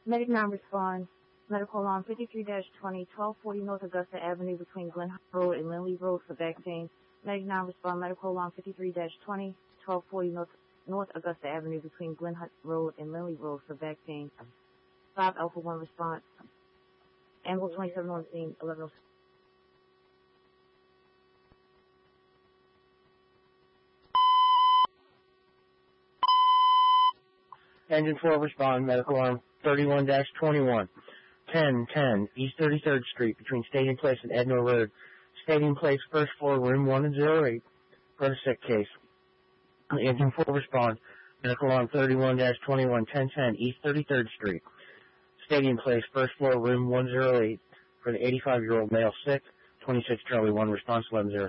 Medic 9 responds. Medical alarm 53-20, 1240 North Augusta Avenue between Glen Road and Lindley Road for back pain. Medic 9 respond. Medical alarm 53-20, 1240 North Augusta Avenue between Glen Road and Lindley Road for back pain. 5 Alpha 1 response. Angle 27 on scene, 11. Engine 4 respond. Medical alarm 31-21. 1010 East 33rd Street between Stadium Place and Edna Road. Stadium Place, first floor, room 108, for a sick case. Engine 4 respond. Medical alarm 31-21, 1010 East 33rd Street. Stadium Place, first floor, room 108, for the 85-year-old male sick. 26 Charlie 1 response 11-0.